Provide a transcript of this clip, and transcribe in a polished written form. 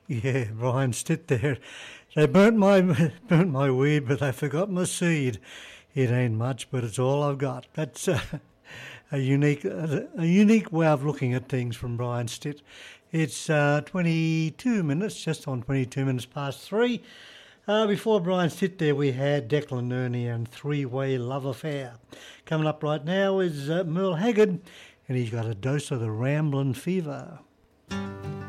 Yeah, Brian Stitt there. They burnt my weed, but they forgot my seed. It ain't much, but it's all I've got. That's a unique way of looking at things from Brian Stitt. It's 22 minutes, just on 22 minutes past three. Before Brian Stitt there, we had Declan Ernie and Three-Way Love Affair. Coming up right now is Merle Haggard, and he's got a dose of the Ramblin' Fever.